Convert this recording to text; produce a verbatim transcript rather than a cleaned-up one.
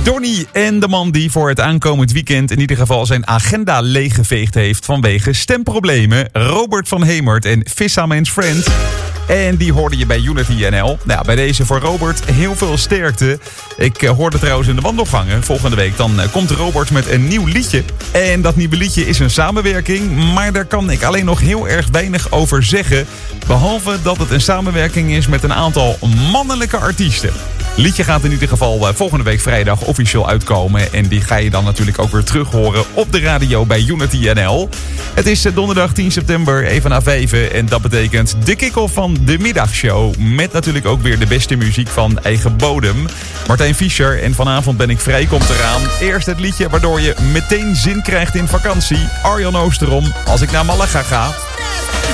Donnie en de man die voor het aankomend weekend in ieder geval zijn agenda leeggeveegd heeft vanwege stemproblemen. Robert van Hemert en Fisherman's Friend. En die hoorde je bij Unity N L. Nou, bij deze voor Robert heel veel sterkte. Ik uh, hoorde trouwens in de wandelgangen. Volgende week dan uh, komt Robert met een nieuw liedje. En dat nieuwe liedje is een samenwerking. Maar daar kan ik alleen nog heel erg weinig over zeggen. Behalve dat het een samenwerking is met een aantal mannelijke artiesten. Liedje gaat in ieder geval uh, volgende week vrijdag officieel uitkomen. En die ga je dan natuurlijk ook weer terug horen op de radio bij Unity N L. Het is uh, donderdag tien september, even na vijven. En dat betekent de kick-off van de middagshow. Met natuurlijk ook weer de beste muziek van eigen bodem. Martijn Fischer en vanavond ben ik vrij komt eraan. Eerst het liedje waardoor je meteen zin krijgt in vakantie. Arjan Oosterom, Als ik naar Malaga ga.